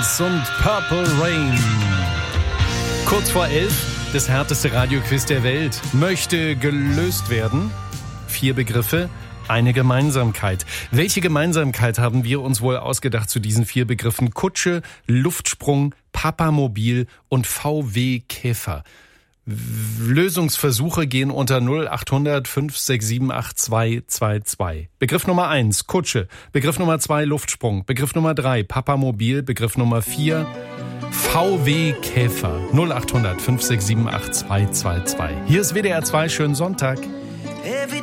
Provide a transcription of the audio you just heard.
Evanescence und Purple Rain. Kurz vor 11, das härteste Radioquiz der Welt möchte gelöst werden. 4 Begriffe, eine Gemeinsamkeit. Welche Gemeinsamkeit haben wir uns wohl ausgedacht zu diesen 4 Begriffen? Kutsche, Luftsprung, Papamobil und VW Käfer. Lösungsversuche gehen unter 0800 567 8222. Begriff Nummer 1, Kutsche. Begriff Nummer 2, Luftsprung. Begriff Nummer 3, Papamobil. Begriff Nummer 4, VW Käfer. 0800 567 8222. Hier ist WDR 2, schönen Sonntag. Every